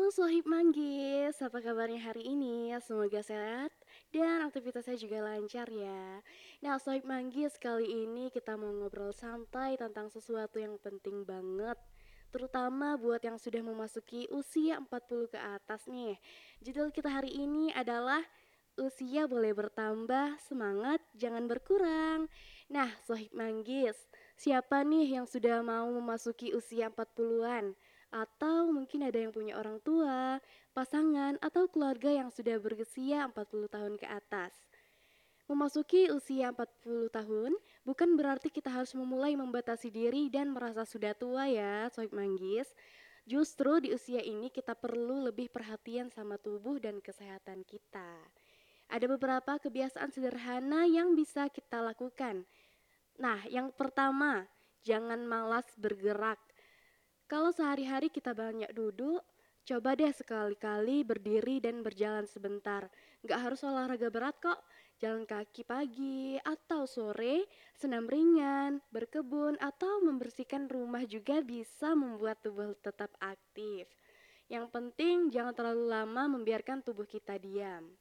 Sohib Manggis, apa kabarnya hari ini? Semoga sehat dan aktivitasnya juga lancar ya. Nah, Sohib Manggis, kali ini kita mau ngobrol santai tentang sesuatu yang penting banget. Terutama buat yang sudah memasuki usia 40 ke atas nih. Judul kita hari ini adalah usia boleh bertambah, semangat jangan berkurang. Nah, Sohib Manggis, siapa nih yang sudah mau memasuki usia 40-an? Atau mungkin ada yang punya orang tua, pasangan, atau keluarga yang sudah berusia 40 tahun ke atas. Memasuki usia 40 tahun bukan berarti kita harus memulai membatasi diri dan merasa sudah tua ya, Sohib Manggis. Justru di usia ini kita perlu lebih perhatian sama tubuh dan kesehatan kita. Ada beberapa kebiasaan sederhana yang bisa kita lakukan. Nah, yang pertama, jangan malas bergerak. Kalau sehari-hari kita banyak duduk, coba deh sekali-kali berdiri dan berjalan sebentar. Nggak harus olahraga berat kok, jalan kaki pagi atau sore, senam ringan, berkebun atau membersihkan rumah juga bisa membuat tubuh tetap aktif. Yang penting jangan terlalu lama membiarkan tubuh kita diam.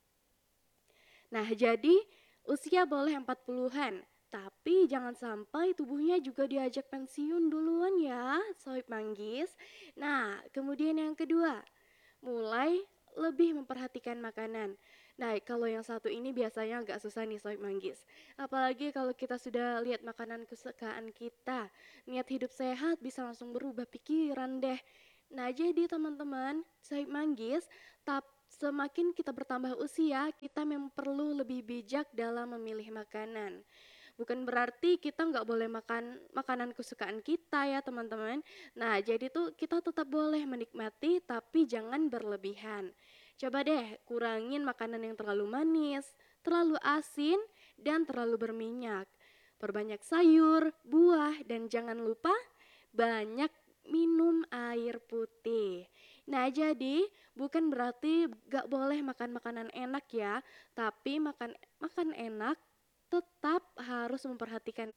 Nah, jadi usia boleh 40-an, tapi jangan sampai tubuhnya juga diajak pensiun duluan ya, Sohib Manggis. Nah, kemudian yang kedua, mulai lebih memperhatikan makanan. Nah, kalau yang satu ini biasanya agak susah nih Sohib Manggis. Apalagi kalau kita sudah lihat makanan kesukaan kita, niat hidup sehat bisa langsung berubah pikiran deh. Nah, jadi teman-teman, Sohib Manggis, semakin kita bertambah usia, kita memang perlu lebih bijak dalam memilih makanan. Bukan berarti kita nggak boleh makan makanan kesukaan kita ya teman-teman. Nah, jadi tuh kita tetap boleh menikmati tapi jangan berlebihan. Coba deh kurangin makanan yang terlalu manis, terlalu asin, dan terlalu berminyak. Perbanyak sayur, buah, dan jangan lupa banyak minum air putih. Nah, jadi bukan berarti gak boleh makan makanan enak ya, tapi makan makan enak tetap harus memperhatikan.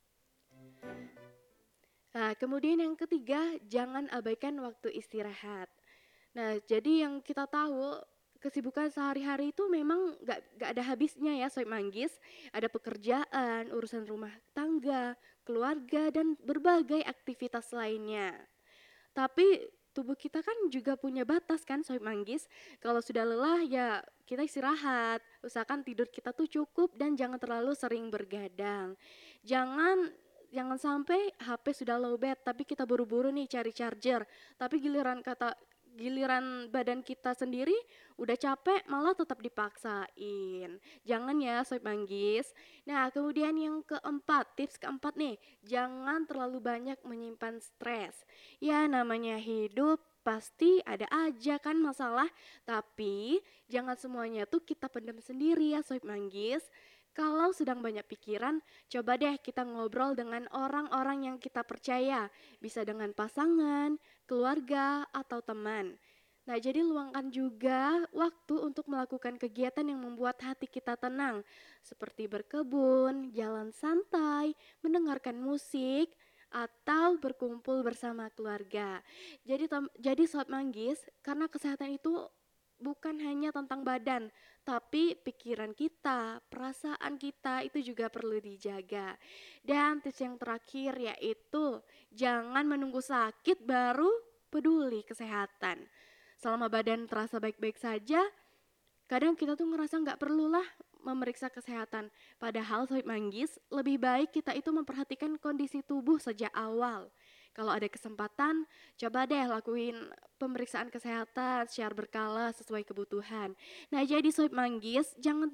Nah, kemudian yang ketiga, jangan abaikan waktu istirahat. Nah, jadi yang kita tahu kesibukan sehari-hari itu memang gak ada habisnya ya Soy Manggis. Ada pekerjaan, urusan rumah tangga, keluarga, dan berbagai aktivitas lainnya. Tapi tubuh kita kan juga punya batas kan Sohib Manggis. Kalau sudah lelah ya kita istirahat. Usahakan tidur kita tuh cukup dan jangan terlalu sering bergadang. Jangan jangan sampai HP sudah lowbat tapi kita buru-buru nih cari charger. Tapi giliran badan kita sendiri udah capek malah tetap dipaksain. Jangan ya Sob Manggis. Nah, kemudian yang keempat, tips keempat nih, jangan terlalu banyak menyimpan stres. Ya namanya hidup pasti ada aja kan masalah, tapi jangan semuanya tuh kita pendam sendiri ya Sob Manggis. Kalau sedang banyak pikiran, coba deh kita ngobrol dengan orang-orang yang kita percaya, bisa dengan pasangan, keluarga, atau teman. Nah, jadi luangkan juga waktu untuk melakukan kegiatan yang membuat hati kita tenang, seperti berkebun, jalan santai, mendengarkan musik, atau berkumpul bersama keluarga. Jadi Sobat Manggis, karena kesehatan itu bukan hanya tentang badan, tapi pikiran kita, perasaan kita itu juga perlu dijaga. Dan tips yang terakhir yaitu jangan menunggu sakit baru peduli kesehatan. Selama badan terasa baik-baik saja, kadang kita tuh ngerasa nggak perlulah memeriksa kesehatan. Padahal Sohib Manggis, lebih baik kita itu memperhatikan kondisi tubuh sejak awal. Kalau ada kesempatan, coba deh lakuin pemeriksaan kesehatan secara berkala sesuai kebutuhan. Nah, jadi Sohib Manggis,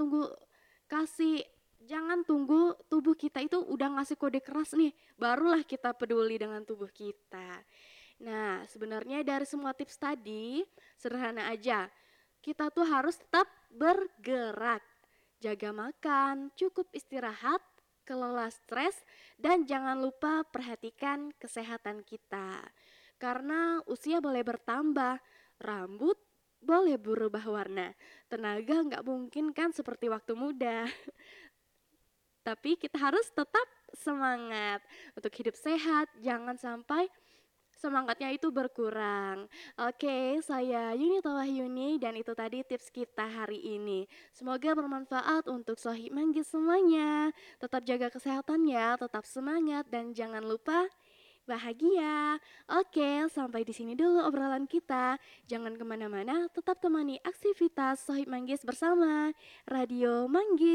jangan tunggu tubuh kita itu udah ngasih kode keras nih, barulah kita peduli dengan tubuh kita. Nah, sebenarnya dari semua tips tadi, sederhana aja. Kita tuh harus tetap bergerak, jaga makan, cukup istirahat, kelola stres, dan jangan lupa perhatikan kesehatan kita. Karena usia boleh bertambah, rambut boleh berubah warna, tenaga nggak mungkin kan seperti waktu muda. Tapi kita harus tetap semangat untuk hidup sehat, jangan sampai semangatnya itu berkurang. Oke, saya Yunita Wahyuni dan itu tadi tips kita hari ini. Semoga bermanfaat untuk Sohib Manggis semuanya. Tetap jaga kesehatan ya, tetap semangat dan jangan lupa bahagia. Oke, sampai di sini dulu obrolan kita. Jangan kemana-mana, tetap temani aktivitas Sohib Manggis bersama Radio Manggis.